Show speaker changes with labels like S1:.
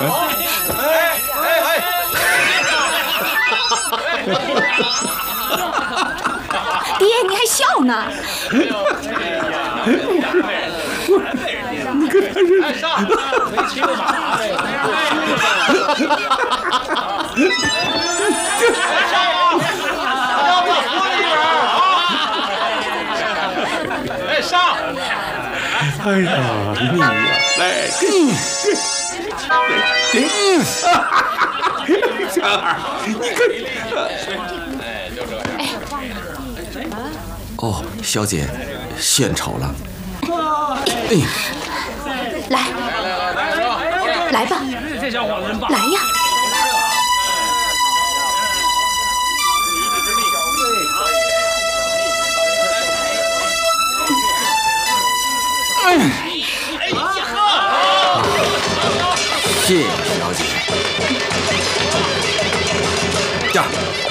S1: 爹，你还笑呢？
S2: 你跟他是
S3: 上，没骑过马。要不扶一点啊！哎，上！
S2: 哎呀，你呀，来，小二，你看，
S4: 哦，小姐，献丑了。
S1: 来吧，
S3: 这小伙子真棒！
S1: 来呀！
S4: 谢谢小姐。这样，